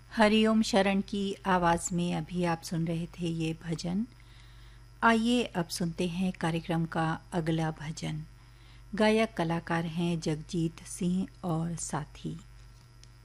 हरिओम शरण की आवाज़ में अभी आप सुन रहे थे ये भजन। आइए अब सुनते हैं कार्यक्रम का अगला भजन। गायक कलाकार हैं जगजीत सिंह और साथी।